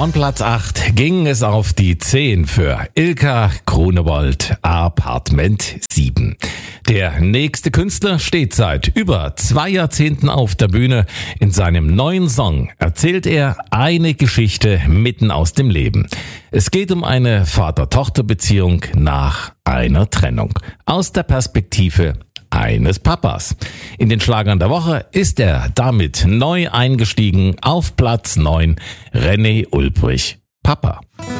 Von Platz 8 ging es auf die 10 für Ilka Grunewold, Apartment 7. Der nächste Künstler steht seit über 2 Jahrzehnten auf der Bühne. In seinem neuen Song erzählt er eine Geschichte mitten aus dem Leben. Es geht um eine Vater-Tochter-Beziehung nach einer Trennung. Aus der Perspektive eines Papas. In den Schlagern der Woche ist er damit neu eingestiegen auf Platz 9, René Ulbrich, Papa.